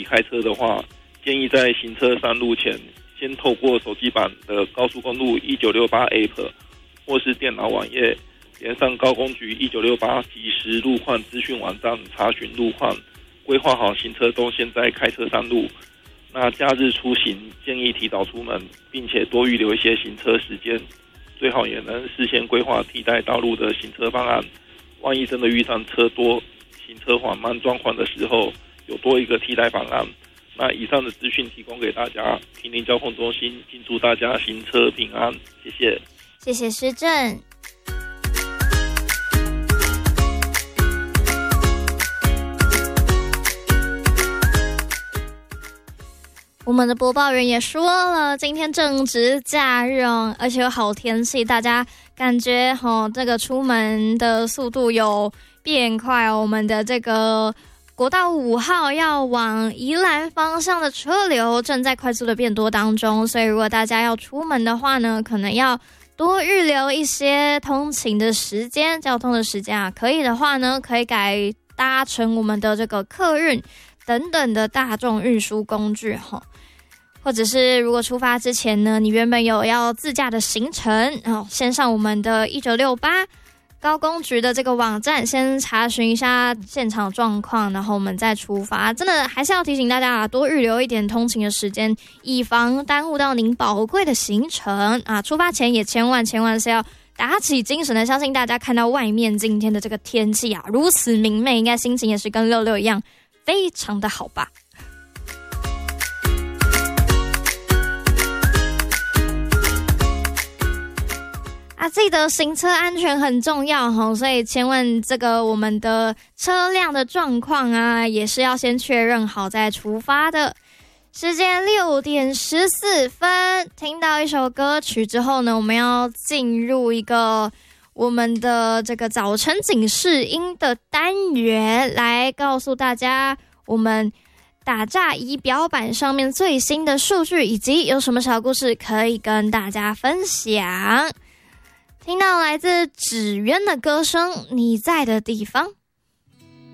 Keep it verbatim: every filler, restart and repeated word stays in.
开车的话，建议在行车上路前，先透过手机版的高速公路一九六八 App 或是电脑网页，连上高公局一九六八即时路况资讯网站查询路况，规划好行车动线再开车上路。那假日出行建议提早出门，并且多预留一些行车时间，最好也能事先规划替代道路的行车方案。万一真的遇上车多、行车缓慢状况的时候，有多一个替代方案。那以上的资讯提供给大家，平林交通中心敬祝大家行车平安，谢谢。 谢谢施政。我们的播报员也说了，今天正值假日哦，而且有好天气，大家感觉哦，这个出门的速度有变快哦。我们的这个国道五号要往宜兰方向的车流正在快速的变多当中，所以如果大家要出门的话呢，可能要多预留一些通勤的时间、交通的时间啊。可以的话呢，可以改搭乘我们的这个客运等等的大众运输工具哈。或者是如果出发之前呢，你原本有要自驾的行程哦，先上我们的一九六八高公局的这个网站，先查询一下现场状况，然后我们再出发。真的还是要提醒大家啊，多预留一点通勤的时间，以防耽误到您宝贵的行程啊。出发前也千万千万是要打起精神的，相信大家看到外面今天的这个天气啊，如此明媚，应该心情也是跟六六一样，非常的好吧。啊，记得行车安全很重要齁，所以千万这个我们的车辆的状况啊，也是要先确认好再出发的。时间六点十四分，听到一首歌曲之后呢，我们要进入一个我们的这个早晨警示音的单元，来告诉大家我们打诈仪表板上面最新的数据，以及有什么小故事可以跟大家分享。听到来自纸鸢的歌声，你在的地方。